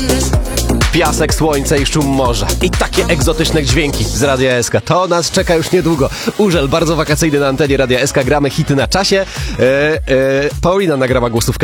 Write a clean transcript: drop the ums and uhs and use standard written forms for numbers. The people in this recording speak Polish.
Piasek, słońce i szum morza. I takie egzotyczne dźwięki z Radia SK. To nas czeka już niedługo. Urzel bardzo wakacyjny na antenie Radia SK. Gramy hity na czasie. Paulina nagrała głosówkę